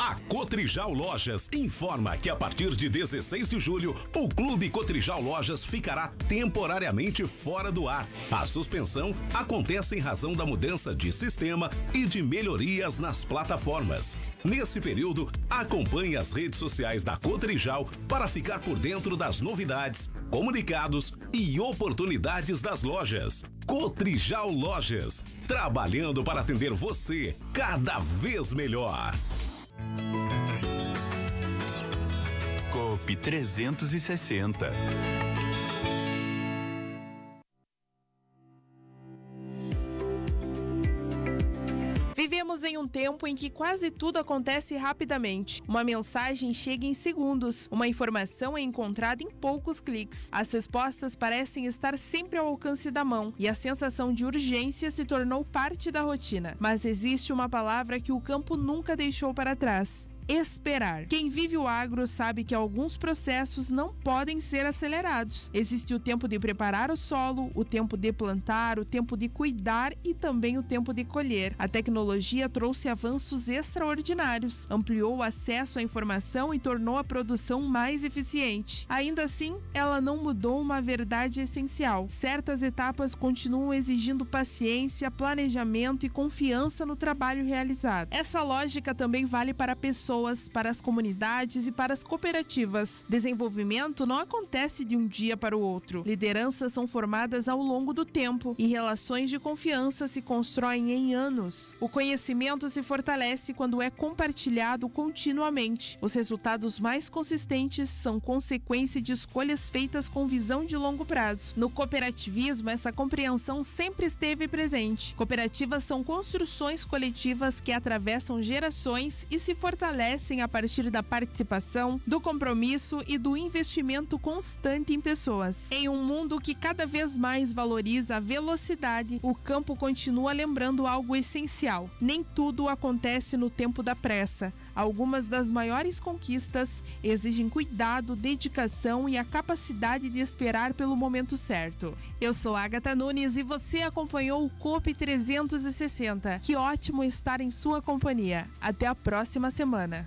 A Cotrijal Lojas informa que a partir de 16 de julho, o Clube Cotrijal Lojas ficará temporariamente fora do ar. A suspensão acontece em razão da mudança de sistema e de melhorias nas plataformas. Nesse período, acompanhe as redes sociais da Cotrijal para ficar por dentro das novidades, comunicados e oportunidades das lojas. Cotrijal Lojas, trabalhando para atender você cada vez melhor. Coop 360. Vivemos em um tempo em que quase tudo acontece rapidamente. Uma mensagem chega em segundos, uma informação é encontrada em poucos cliques. As respostas parecem estar sempre ao alcance da mão e a sensação de urgência se tornou parte da rotina. Mas existe uma palavra que o campo nunca deixou para trás: esperar. Quem vive o agro sabe que alguns processos não podem ser acelerados. Existe o tempo de preparar o solo, o tempo de plantar, o tempo de cuidar e também o tempo de colher. A tecnologia trouxe avanços extraordinários, ampliou o acesso à informação e tornou a produção mais eficiente. Ainda assim, ela não mudou uma verdade essencial. Certas etapas continuam exigindo paciência, planejamento e confiança no trabalho realizado. Essa lógica também vale para pessoas, para as comunidades e para as cooperativas. Desenvolvimento não acontece de um dia para o outro. Lideranças são formadas ao longo do tempo e relações de confiança se constroem em anos. O conhecimento se fortalece quando é compartilhado continuamente. Os resultados mais consistentes são consequência de escolhas feitas com visão de longo prazo. No cooperativismo, essa compreensão sempre esteve presente. Cooperativas são construções coletivas que atravessam gerações e se fortalecem a partir da participação, do compromisso e do investimento constante em pessoas. Em um mundo que cada vez mais valoriza a velocidade, o campo continua lembrando algo essencial: nem tudo acontece no tempo da pressa. Algumas das maiores conquistas exigem cuidado, dedicação e a capacidade de esperar pelo momento certo. Eu sou Agatha Nunes e você acompanhou o Coop 360. Que ótimo estar em sua companhia. Até a próxima semana.